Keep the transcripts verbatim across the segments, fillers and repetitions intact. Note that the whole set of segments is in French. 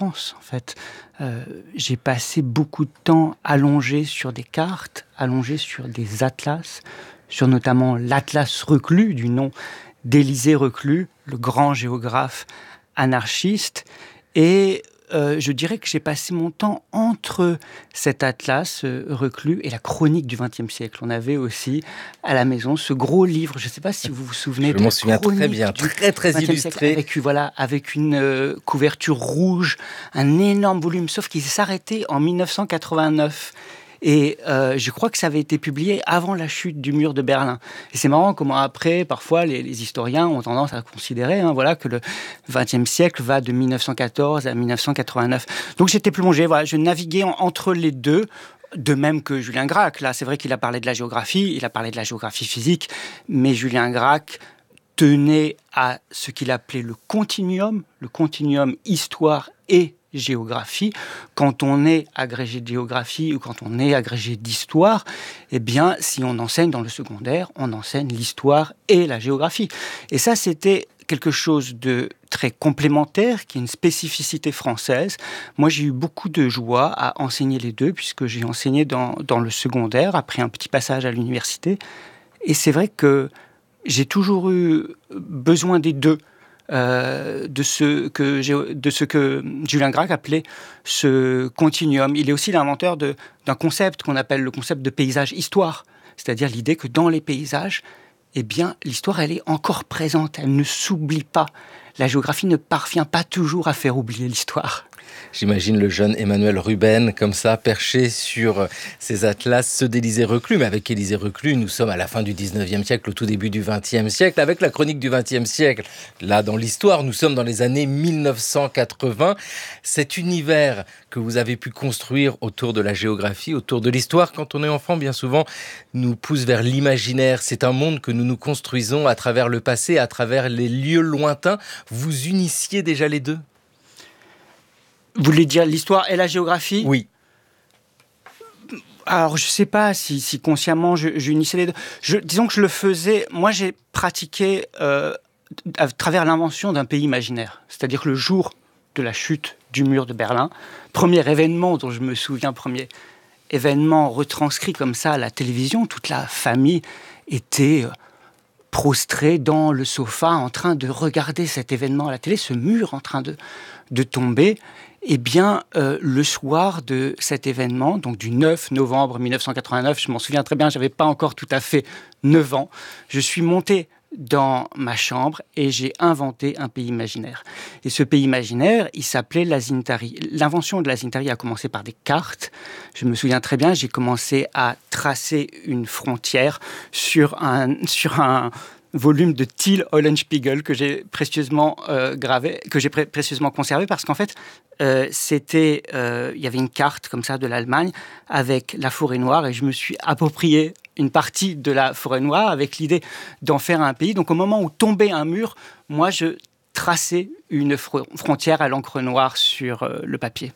enfance, en fait. Euh, j'ai passé beaucoup de temps allongé sur des cartes, allongé sur des atlas, sur notamment l'Atlas Reclus, du nom d'Élisée Reclus, le grand géographe anarchiste. Et euh, je dirais que j'ai passé mon temps entre cet atlas euh, Reclus et la chronique du vingtième siècle. On avait aussi à la maison ce gros livre, je ne sais pas si vous vous souvenez je de la m'en souviens très bien, du très très illustré. Avec, voilà, avec une euh, couverture rouge, un énorme volume, sauf qu'il s'arrêtait en dix-neuf cent quatre-vingt-neuf. Et euh, je crois que ça avait été publié avant la chute du mur de Berlin. Et c'est marrant comment après, parfois, les, les historiens ont tendance à considérer hein, voilà, que le vingtième siècle va de dix-neuf cent quatorze à dix-neuf cent quatre-vingt-neuf. Donc j'étais plongé, voilà, je naviguais en, entre les deux. De même que Julien Gracq. Là, c'est vrai qu'il a parlé de la géographie, il a parlé de la géographie physique, mais Julien Gracq tenait à ce qu'il appelait le continuum, le continuum histoire et géographie. Quand on est agrégé de géographie ou quand on est agrégé d'histoire, eh bien, si on enseigne dans le secondaire, on enseigne l'histoire et la géographie. Et ça, c'était quelque chose de très complémentaire, qui est une spécificité française. Moi, j'ai eu beaucoup de joie à enseigner les deux, puisque j'ai enseigné dans, dans le secondaire, après un petit passage à l'université. Et c'est vrai que j'ai toujours eu besoin des deux. Euh, de, ce que j'ai, de ce que Julien Gracq appelait ce continuum. Il est aussi l'inventeur de, d'un concept qu'on appelle le concept de paysage-histoire, c'est-à-dire l'idée que dans les paysages, eh bien, l'histoire, elle est encore présente, elle ne s'oublie pas. La géographie ne parvient pas toujours à faire oublier l'histoire. J'imagine le jeune Emmanuel Ruben, comme ça, perché sur ses atlas, ceux d'Élisée Reclus. Mais avec Élisée Reclus, nous sommes à la fin du dix-neuvième siècle, au tout début du vingtième siècle. Avec la chronique du vingtième siècle, là, dans l'histoire, nous sommes dans les années dix-neuf cent quatre-vingts. Cet univers que vous avez pu construire autour de la géographie, autour de l'histoire, quand on est enfant, bien souvent, nous pousse vers l'imaginaire. C'est un monde que nous nous construisons à travers le passé, à travers les lieux lointains. Vous unissiez déjà les deux ? Vous voulez dire l'histoire et la géographie ? Oui. Alors, je ne sais pas si, si consciemment je, j'unissais les deux. Je, disons que je le faisais... Moi, j'ai pratiqué euh, à travers l'invention d'un pays imaginaire. C'est-à-dire que le jour de la chute du mur de Berlin, premier événement dont je me souviens, premier événement retranscrit comme ça à la télévision, toute la famille était... Euh, prostré dans le sofa en train de regarder cet événement à la télé, ce mur en train de, de tomber. Eh bien, euh, le soir de cet événement, donc du neuf novembre dix-neuf cent quatre-vingt-neuf, je m'en souviens très bien, je n'avais pas encore tout à fait neuf ans, je suis monté dans ma chambre et j'ai inventé un pays imaginaire. Et ce pays imaginaire, il s'appelait l'Azintari. L'invention de l'Azintari a commencé par des cartes. Je me souviens très bien, j'ai commencé à tracer une frontière sur un, sur un volume de Thiel Eulenspiegel que j'ai précieusement euh, gravé, que j'ai pré- précieusement conservé parce qu'en fait, euh, c'était, euh, il y avait une carte comme ça de l'Allemagne avec la forêt noire et je me suis approprié une partie de la forêt noire avec l'idée d'en faire un pays. Donc au moment où tombait un mur, moi je traçais une fr- frontière à l'encre noire sur euh, le papier.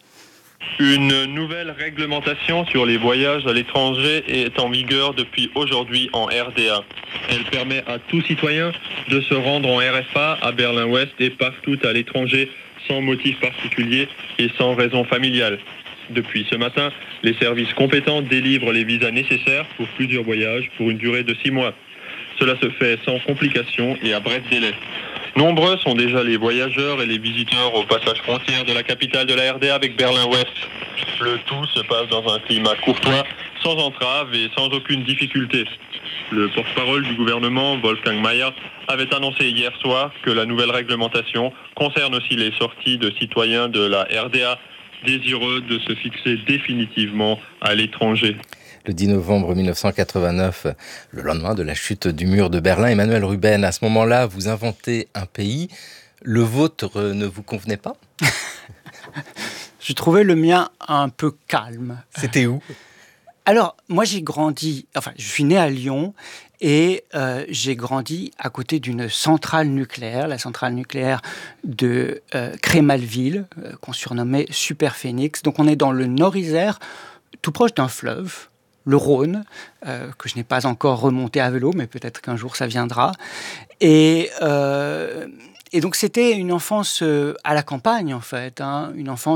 Une nouvelle réglementation sur les voyages à l'étranger est en vigueur depuis aujourd'hui en R D A. Elle permet à tout citoyen de se rendre en R F A, à Berlin-Ouest et partout à l'étranger sans motif particulier et sans raison familiale. Depuis ce matin, les services compétents délivrent les visas nécessaires pour plusieurs voyages pour une durée de six mois. Cela se fait sans complications et à bref délai. Nombreux sont déjà les voyageurs et les visiteurs au passage frontière de la capitale de la R D A avec Berlin-Ouest. Le tout se passe dans un climat courtois, sans entrave et sans aucune difficulté. Le porte-parole du gouvernement, Wolfgang Mayer, avait annoncé hier soir que la nouvelle réglementation concerne aussi les sorties de citoyens de la R D A désireux de se fixer définitivement à l'étranger. Le dix novembre dix-neuf cent quatre-vingt-neuf, le lendemain de la chute du mur de Berlin, Emmanuel Ruben, à ce moment-là, vous inventez un pays. Le vôtre ne vous convenait pas ? Je trouvais le mien un peu calme. C'était où ? Alors, moi j'ai grandi, enfin je suis né à Lyon et euh, j'ai grandi à côté d'une centrale nucléaire, la centrale nucléaire de euh, Crémalville, euh, qu'on surnommait Super Phénix. Donc on est dans le Nord-Isère, tout proche d'un fleuve, le Rhône, euh, que je n'ai pas encore remonté à vélo, mais peut-être qu'un jour ça viendra. Et... Euh, Et donc, c'était une enfance à la campagne, en fait, hein, une enfance